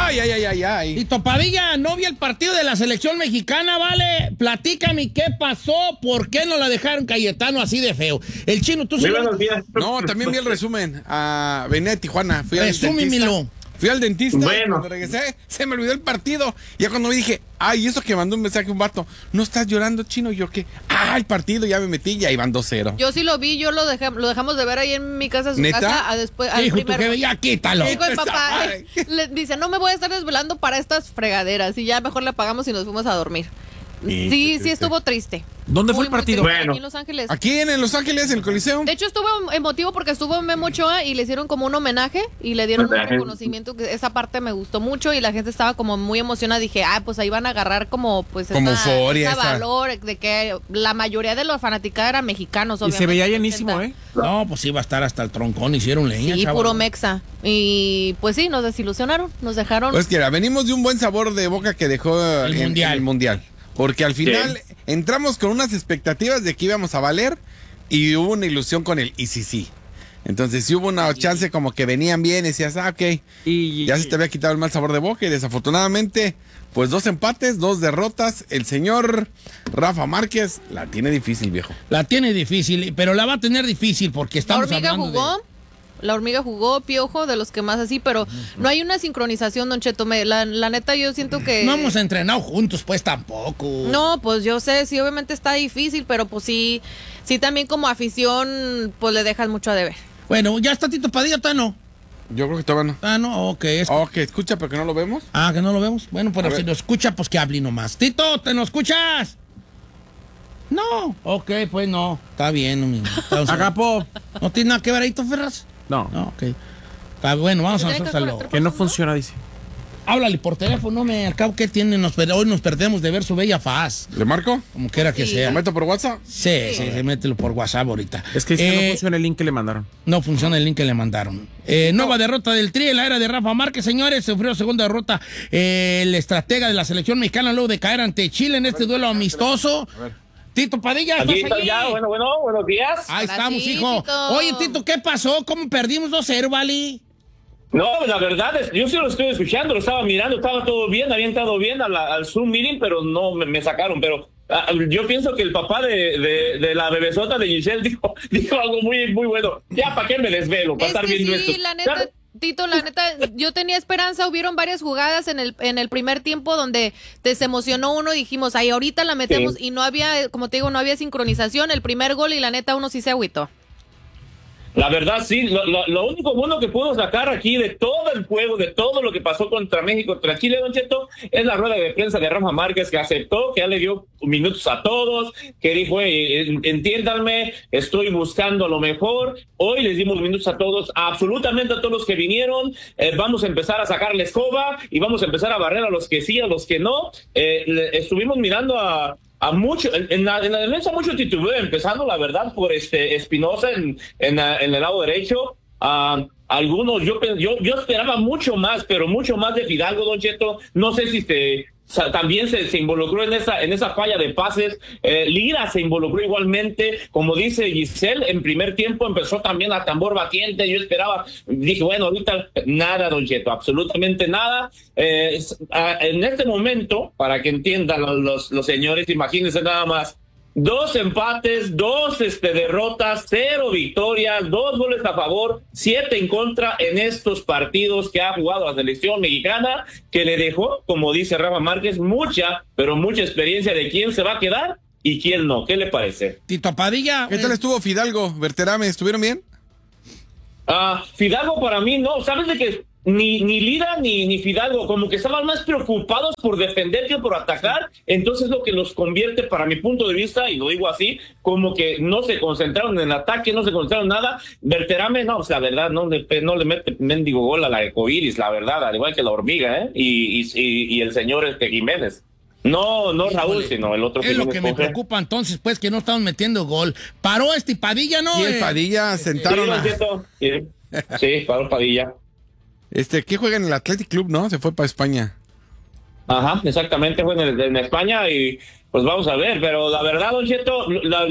Ay. Y Topadilla, no vi el partido de la selección mexicana, ¿vale? Platícame qué pasó, por qué no la dejaron Cayetano así de feo. El Chino, tú sí. No, también vi el resumen. Venía de Tijuana. Resúmimelo. Fui al dentista. Bueno. Y cuando regresé, se me olvidó el partido. Y ya cuando me dije, eso que mandó un mensaje un vato. ¿No estás llorando, Chino? Y yo, ¿qué? El partido, ya me metí, ya iban 2-0. Yo sí lo vi, lo dejamos de ver ahí en mi casa, su ¿Neta? casa, después, al Hijo, tú primero. que ya quítalo. Dijo el papá, le dice, no me voy a estar desvelando para estas fregaderas, y ya mejor le apagamos y nos fuimos a dormir. Sí, estuvo triste. ¿Dónde fue el partido? Bueno. Aquí en Los Ángeles. Aquí en Los Ángeles, en el Coliseo. De hecho, estuvo emotivo porque estuvo Memo Ochoa y le hicieron como un homenaje y le dieron un reconocimiento, que esa parte me gustó mucho y la gente estaba como muy emocionada. Dije, pues ahí van a agarrar como euforia, ese valor de que la mayoría de los fanaticados eran mexicanos, obviamente. Y se veía llenísimo, No, pues iba a estar hasta el troncón, hicieron leña, Sí, chaval. puro mexa. Y pues sí, nos desilusionaron, nos dejaron. Pues que venimos de un buen sabor de boca que dejó el Mundial. Porque al final entramos con unas expectativas de que íbamos a valer y hubo una ilusión con el sí. Entonces sí hubo una chance como que venían bien y decías, ok. Y ya se te había quitado el mal sabor de boca y desafortunadamente, pues 2 empates, 2 derrotas. El señor Rafa Márquez la tiene difícil, viejo. La tiene difícil, pero la va a tener difícil porque estamos hablando La hormiga jugó, Piojo, de los que más así, pero no hay una sincronización, Don Cheto. La neta, yo siento que... No hemos entrenado juntos, pues, tampoco. No, pues yo sé, sí, obviamente está difícil, pero pues sí también como afición, pues le dejas mucho a deber. Bueno, ¿ya está Tito Padilla o no? Yo creo que todavía no. No, ok. Que escucha, pero que no lo vemos. Que no lo vemos. Bueno, pero si lo escucha, pues que hable nomás. Tito, ¿te nos escuchas? No. Ok, pues no. Está bien. Agapo. ¿No tiene nada que ver ahí, Tito Ferraz? No. Ok. Está bueno, vamos a hacerlo. Que no funciona, dice. Háblale por teléfono, al cabo que tiene, hoy nos perdemos de ver su bella faz. ¿Le marco? Como quiera que sea. ¿Lo meto por WhatsApp? Sí, mételo por WhatsApp ahorita. Es que no funciona el link que le mandaron. No funciona el link que le mandaron. Nueva derrota del Tri en la era de Rafa Márquez, señores. Sufrió segunda derrota el estratega de la selección mexicana luego de caer ante Chile en este duelo amistoso. Tito Padilla, ¿estás aquí? allí? Ya, buenos días. Ahí estamos, hijo. Tito. Oye, Tito, ¿qué pasó? ¿Cómo perdimos 2-0, Vali? No, la verdad es, yo sí lo estoy escuchando, lo estaba mirando, estaba todo bien, había entrado bien al Zoom meeting, pero no me sacaron, pero yo pienso que el papá de la bebesota de Giselle dijo algo muy, muy bueno. Ya, ¿para qué me desvelo? Para estar viendo esto. La neta, Tito, la neta, yo tenía esperanza, hubieron varias jugadas en el primer tiempo donde se emocionó uno y dijimos, ahorita la metemos, y no había, como te digo, no había sincronización, el primer gol y la neta uno sí se agüitó. La verdad, sí, lo único bueno que puedo sacar aquí de todo el juego, de todo lo que pasó contra México, contra Chile, Don Cheto, es la rueda de prensa de Rafa Márquez, que aceptó, que ya le dio minutos a todos, que dijo, entiéndanme, estoy buscando lo mejor, hoy les dimos minutos a todos, absolutamente a todos los que vinieron, vamos a empezar a sacar la escoba y vamos a empezar a barrer a los que sí, a los que no. Estuvimos mirando a mucho, en la defensa mucho titubeo, empezando la verdad por Espinosa en el lado derecho. Algunos, yo esperaba mucho más, pero mucho más de Fidalgo, Don Cheto. No sé si también se involucró en esa falla de pases. Lira se involucró igualmente, como dice Giselle, en primer tiempo empezó también a tambor batiente. Yo esperaba, dije, bueno, ahorita nada, Don Cheto, absolutamente nada. En este momento, para que entiendan los señores, imagínense nada más, 2 empates, 2 derrotas, 0 victorias, 2 goles a favor, 7 en contra en estos partidos que ha jugado la selección mexicana, que le dejó, como dice Rafa Márquez, mucha, pero mucha experiencia de quién se va a quedar y quién no. ¿Qué le parece? Tito Padilla. ¿Qué tal estuvo Fidalgo, Berterame? ¿Estuvieron bien? Fidalgo para mí no, ¿sabes de qué? Ni Lira ni Fidalgo, como que estaban más preocupados por defender que por atacar, entonces lo que los convierte, para mi punto de vista, y lo digo así, como que no se concentraron en el ataque, no se concentraron en nada. Berterame, no, o sea, la verdad, no le mete mendigo gol a la Ecoiris, la verdad, al igual que la hormiga, y el señor Jiménez. No Raúl, sino el otro. Es lo que me preocupa entonces, pues, que no estamos metiendo gol. Paró Padilla, ¿no? Sí, el Padilla sentaron Sí, paró Padilla. ¿Qué juega en el Athletic Club, no? Se fue para España. Ajá, exactamente, fue en España y Pues vamos a ver, pero la verdad, Don Cheto,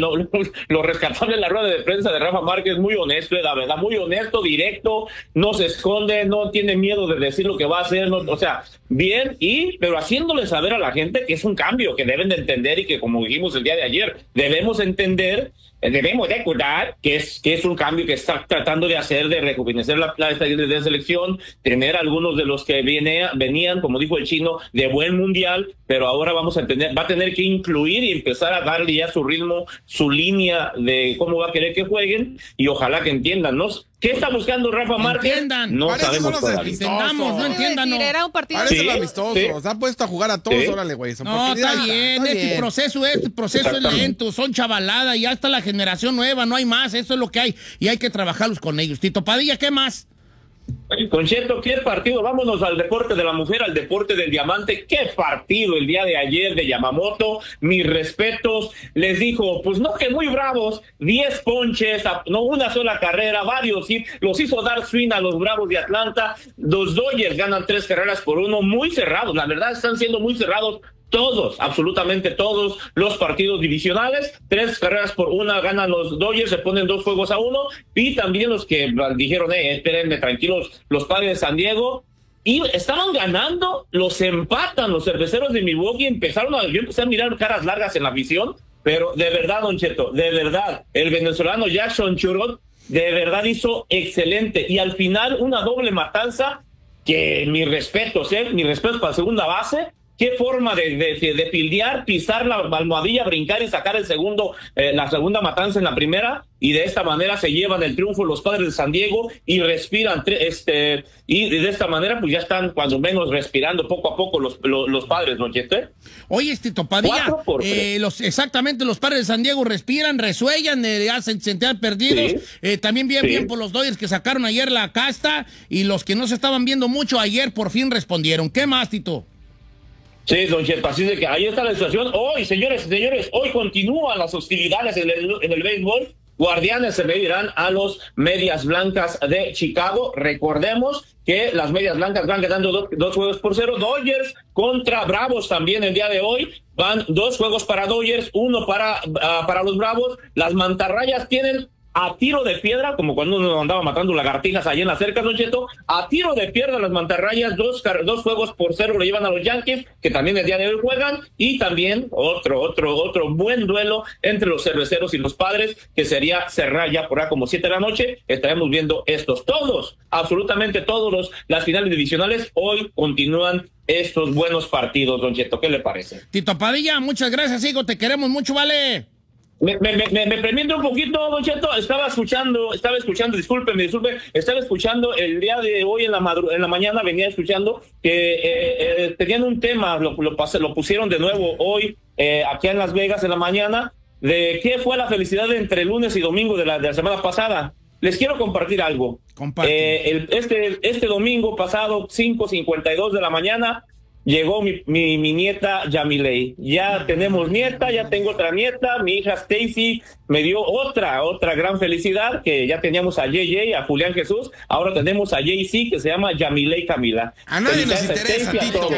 lo rescatable en la rueda de prensa de Rafa Márquez, muy honesto, la verdad, muy honesto, directo, no se esconde, no tiene miedo de decir lo que va a hacer, no, o sea, bien, pero haciéndole saber a la gente que es un cambio, que deben de entender y que, como dijimos el día de ayer, debemos entender, debemos de acordar que es un cambio que está tratando de hacer, de rejuvenecer la de selección, tener algunos de los que venían, como dijo el chino, de buen mundial, pero ahora va a tener que incluir y empezar a darle ya su ritmo, su línea de cómo va a querer que jueguen, y ojalá que entiendan, ¿no? ¿Qué está buscando Rafa Márquez? Entiendan. No Parece sabemos todavía. Entendamos, no entiendan. Era un partido Parece Sí, los amistosos. sí. Se ha puesto a jugar a todos. Sí. Órale, güey. No, está bien. Este proceso es lento. Son chavalada. Ya está la generación nueva. No hay más. Eso es lo que hay. Y hay que trabajarlos con ellos. Tito Padilla, ¿qué más? Concierto, ¿qué partido? Vámonos al deporte de la mujer, al deporte del diamante. ¿Qué partido el día de ayer de Yamamoto? Mis respetos. Les dijo, pues no, que muy bravos, 10 ponches, no una sola carrera, varios, sí, los hizo dar swing a los Bravos de Atlanta. Los Dodgers ganan 3 carreras por 1, muy cerrados, la verdad están siendo muy cerrados. Todos, absolutamente todos los partidos divisionales, 3 carreras por 1 ganan los Dodgers, se ponen 2 juegos a 1, y también los que dijeron, espérenme tranquilos, los Padres de San Diego, y estaban ganando, los empatan los Cerveceros de Milwaukee, yo empecé a mirar caras largas en la afición, pero de verdad, Don Cheto, de verdad, el venezolano Jackson Churot, de verdad hizo excelente, y al final una doble matanza, que mis respetos para la segunda base. Qué forma de pildear, pisar la almohadilla, brincar y sacar la segunda matanza en la primera, y de esta manera se llevan el triunfo los Padres de San Diego y respiran, y de esta manera pues ya están cuando menos respirando poco a poco los Padres, ¿no, Cheto? Oye, Tito Padilla, exactamente, los Padres de San Diego respiran, resuellan, hacen sentir perdidos, también bien por los Dodgers que sacaron ayer la casta, y los que no se estaban viendo mucho ayer por fin respondieron. ¿Qué más, Tito? Sí, Don Cheto, así de que ahí está la situación. Hoy, señores, hoy continúan las hostilidades en el béisbol. Guardianes se medirán a los Medias Blancas de Chicago. Recordemos que las Medias Blancas van ganando 2 juegos por 0. Dodgers contra Bravos también el día de hoy. Van 2 juegos para Dodgers, 1 para los Bravos. Las mantarrayas tienen a tiro de piedra, como cuando uno andaba matando lagartijas allí en la cerca, Don Cheto, a tiro de piedra las mantarrayas, 2 juegos por 0 lo llevan a los Yankees, que también el día de hoy juegan, y también otro buen duelo entre los Cerveceros y los Padres, que sería cerrar ya por ahí como 7 de la noche. Estaremos viendo absolutamente todos las finales divisionales. Hoy continúan estos buenos partidos, Don Cheto, ¿qué le parece? Tito Padilla, muchas gracias, hijo, te queremos mucho, vale. Me permite un poquito, Don Cheto, estaba escuchando, disculpe, estaba escuchando el día de hoy en la mañana, venía escuchando que tenían un tema, lo pusieron de nuevo hoy aquí en Las Vegas en la mañana, de qué fue la felicidad entre lunes y domingo de la semana pasada. Les quiero compartir algo. Este domingo pasado, 5:52 de la mañana, llegó mi nieta Yamilei. Ya tenemos nieta, ya tengo otra nieta. Mi hija Stacy me dio otra gran felicidad, que ya teníamos a JJ, a Julián Jesús. Ahora tenemos a JC, que se llama Yamilei Camila. A nadie nos interesa, Tito.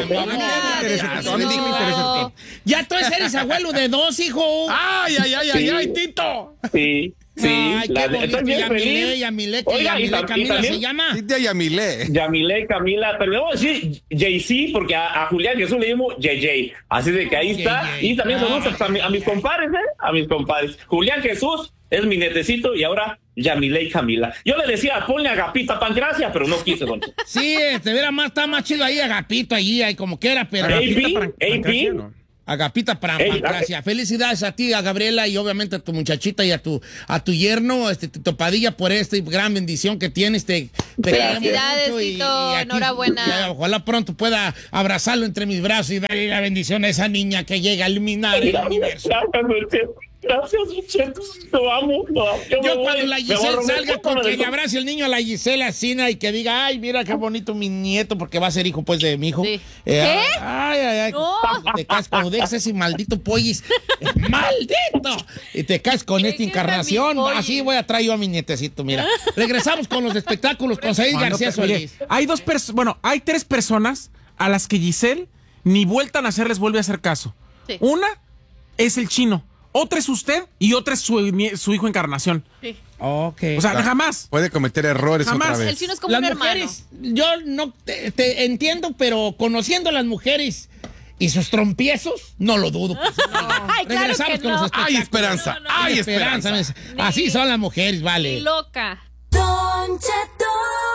Ya tú eres abuelo de 2, hijo. Ay, Tito. Sí. Sí, estoy bien feliz. Yamilei Camila se llama. Sí, Yamilei Camila, pero le voy a decir JC porque a Julián Jesús le dimos JJ. Así de que ahí está. Y también saludos a mis compadres, A mis compadres. Julián Jesús es mi netecito y ahora Yamilei Camila. Yo le decía, ponle Agapito a Pancracia, pero no quise, Don Cheto. Sí, está más chido ahí Agapito allí, como quiera, pero. AP. Agapita Pancracia. Felicidades a ti, a Gabriela, y obviamente a tu muchachita y a tu yerno, Tito Padilla, por esta gran bendición que tienes. Felicidades, Tito, enhorabuena. Ojalá pronto pueda abrazarlo entre mis brazos y darle la bendición a esa niña que llega a iluminar el universo. Gracias, Cheto. Lo amo. Yo cuando la Giselle salga con que le abrace el niño a la Giselle Asina y que diga, ay, mira qué bonito mi nieto, porque va a ser hijo, pues, de mi hijo. Sí. ¿Qué? Ay. No. Te casas cuando dejas ese maldito pollis. ¡Maldito! Y te casas con esta encarnación. Así voy a traer yo a mi nietecito, mira. Regresamos con los espectáculos con Said García Solís. Hay 3 personas a las que Giselle ni vuelta a nacer les vuelve a hacer caso. Sí. Una, es el chino. Otra es usted y otra es su hijo Encarnación. Sí. Ok. O sea, jamás. Puede cometer errores Jamás. otra vez. El chino es como Las un hermano. mujeres, yo no te entiendo, pero conociendo a las mujeres y sus trompiezos, no lo dudo. Ay, claro Regresamos que con no. los espectáculos. Hay esperanza, hay esperanza. Así son las mujeres, vale. Ni loca. Don Cheto.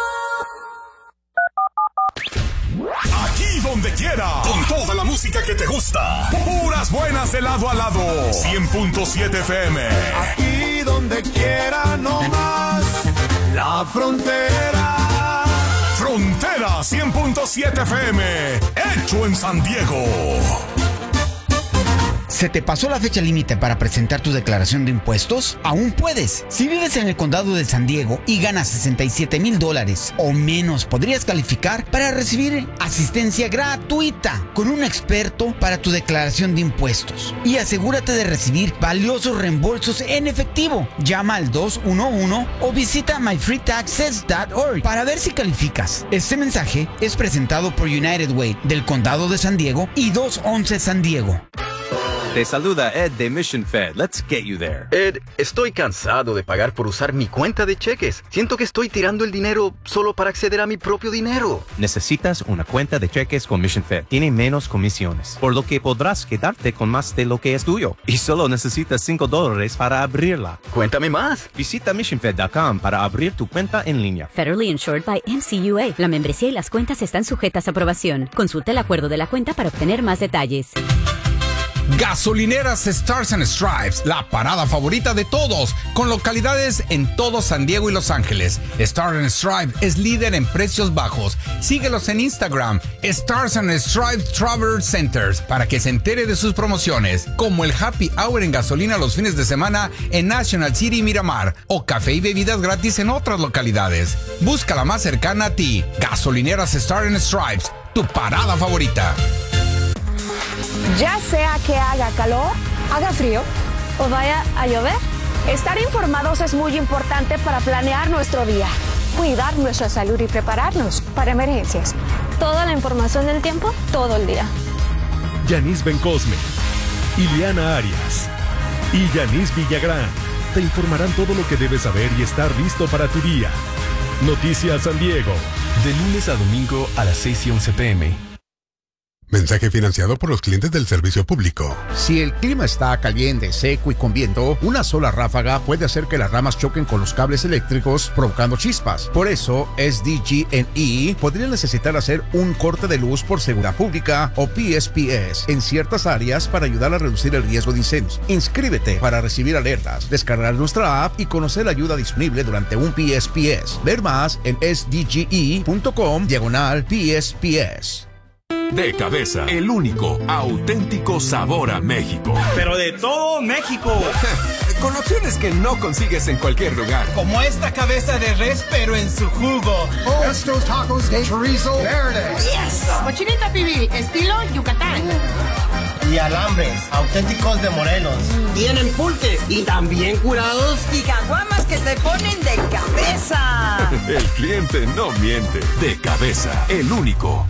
Aquí donde quiera, con toda la música que te gusta. Puras buenas de lado a lado. 100.7 FM. Aquí donde quiera, no más. La frontera. Frontera 100.7 FM. Hecho en San Diego. ¿Se te pasó la fecha límite para presentar tu declaración de impuestos? Aún puedes. Si vives en el condado de San Diego y ganas $67,000 o menos, podrías calificar para recibir asistencia gratuita con un experto para tu declaración de impuestos. Y asegúrate de recibir valiosos reembolsos en efectivo. Llama al 211 o visita myfreetaxes.org para ver si calificas. Este mensaje es presentado por United Way del condado de San Diego y 211 San Diego. Te saluda Ed de Mission Fed. Let's get you there. Ed, estoy cansado de pagar por usar mi cuenta de cheques. Siento que estoy tirando el dinero solo para acceder a mi propio dinero. Necesitas una cuenta de cheques con Mission Fed. Tiene menos comisiones, por lo que podrás quedarte con más de lo que es tuyo. Y solo necesitas $5 para abrirla. Cuéntame más. Visita missionfed.com para abrir tu cuenta en línea. Federally insured by NCUA. La membresía y las cuentas están sujetas a aprobación. Consulta el acuerdo de la cuenta para obtener más detalles. Gasolineras Stars and Stripes, la parada favorita de todos, con localidades en todo San Diego y Los Ángeles. Stars and Stripes es líder en precios bajos. Síguelos en Instagram, Stars and Stripes Travel Centers, para que se entere de sus promociones, como el Happy Hour en gasolina los fines de semana en National City y Miramar, o café y bebidas gratis en otras localidades. Busca la más cercana a ti. Gasolineras Stars and Stripes, tu parada favorita. Ya sea que haga calor, haga frío o vaya a llover, estar informados es muy importante para planear nuestro día, cuidar nuestra salud y prepararnos para emergencias. Toda la información del tiempo, todo el día. Yanis Bencosme, Ileana Arias y Yanis Villagrán te informarán todo lo que debes saber y estar listo para tu día. Noticias San Diego, de lunes a domingo a las 6:11 p.m. Mensaje financiado por los clientes del servicio público. Si el clima está caliente, seco y con viento, una sola ráfaga puede hacer que las ramas choquen con los cables eléctricos, provocando chispas. Por eso, SDG&E podría necesitar hacer un corte de luz por seguridad pública o PSPS en ciertas áreas para ayudar a reducir el riesgo de incendios. Inscríbete para recibir alertas, descargar nuestra app y conocer la ayuda disponible durante un PSPS. Ver más en sdge.com/PSPS. De Cabeza, el único auténtico sabor a México. Pero de todo México. Con opciones que no consigues en cualquier lugar. Como esta cabeza de res, pero en su jugo. Estos tacos de chorizo verde. Yes. Cochinita pibil, estilo Yucatán. Y alambres, auténticos de Morelos. Tienen pulques y también curados. Y caguamas que te ponen de cabeza. El cliente no miente. De Cabeza, el único.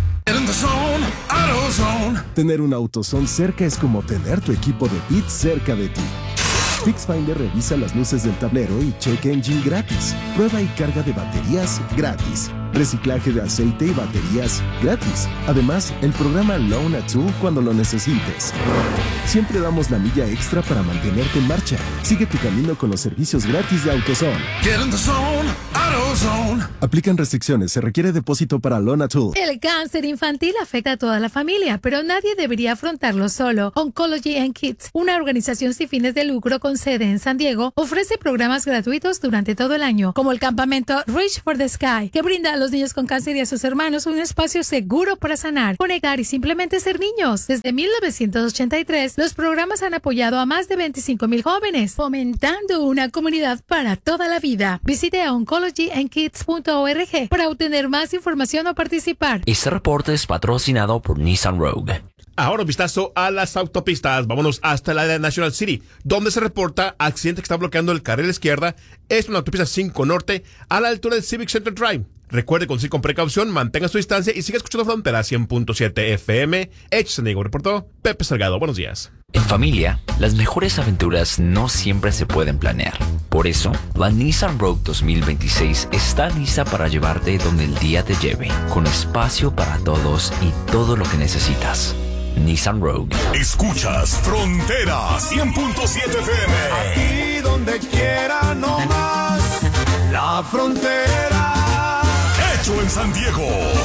Tener un AutoZone cerca es como tener tu equipo de pits cerca de ti. FixFinder revisa las luces del tablero y check engine gratis. Prueba y carga de baterías gratis. Reciclaje de aceite y baterías gratis. Además, el programa Loan a Tool cuando lo necesites. Siempre damos la milla extra para mantenerte en marcha. Sigue tu camino con los servicios gratis de AutoZone. Get in the zone, AutoZone. Aplican restricciones. Se requiere depósito para Loan a Tool. El cáncer infantil afecta a toda la familia, pero nadie debería afrontarlo solo. Oncology and Kids, una organización sin fines de lucro con sede en San Diego, ofrece programas gratuitos durante todo el año, como el campamento Reach for the Sky, que brinda a los niños con cáncer y a sus hermanos un espacio seguro para sanar, conectar y simplemente ser niños. Desde 1983, los programas han apoyado a más de 25,000 jóvenes, fomentando una comunidad para toda la vida. Visite a oncologyandkids.org para obtener más información o participar. Este reporte es patrocinado por Nissan Rogue. Ahora un vistazo a las autopistas. Vámonos hasta el área de National City, donde se reporta accidente que está bloqueando el carril izquierda. Es una autopista 5 Norte a la altura del Civic Center Drive. Recuerde conducir con precaución, mantenga su distancia y siga escuchando Frontera 100.7 FM. Hecho San Diego, reportó Pepe Salgado. Buenos días. En familia, las mejores aventuras no siempre se pueden planear. Por eso, la Nissan Rogue 2026 está lista para llevarte donde el día te lleve, con espacio para todos y todo lo que necesitas. Nissan Rogue. Escuchas Frontera 100.7 FM. Aquí donde quiera no más. La frontera. Hecho en San Diego.